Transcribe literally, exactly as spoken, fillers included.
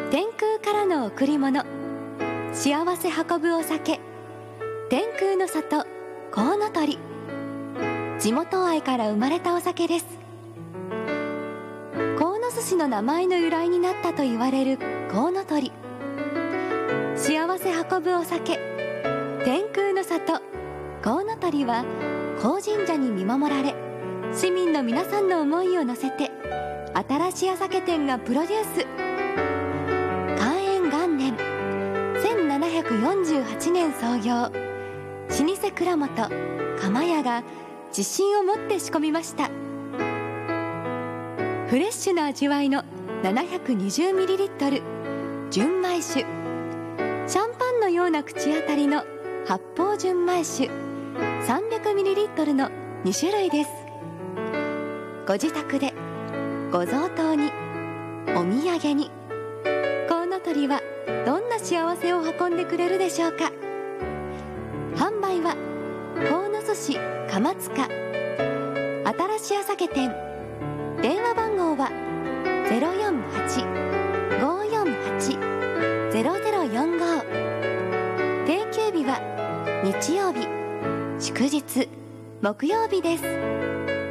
天空からの贈り物、幸せ運ぶお酒、天空の里コウノトリ。地元愛から生まれたお酒です。鴻巣市の名前の由来になったと言われるコウノトリ。幸せ運ぶお酒、天空の里コウノトリは高神社に見守られ、市民の皆さんの思いを乗せて新しい酒店がプロデュース。寛永元年せんななひゃくよんじゅうはちねん創業、老舗蔵元釜屋が自信を持って仕込みました。フレッシュな味わいの ななひゃくにじゅうミリリットル 純米酒、シャンパンのような口当たりの発泡純米酒 さんびゃくミリリットル のに種類です。ご自宅で、ご贈答に、お土産に、コウノトリはどんな幸せを運んでくれるでしょうか。販売は鴻巣市釜塚新しい酒店。電話番号は ゼロよんはち ごーよんはち ゼロゼロよんご。定休日は日曜日、祝日、木曜日です。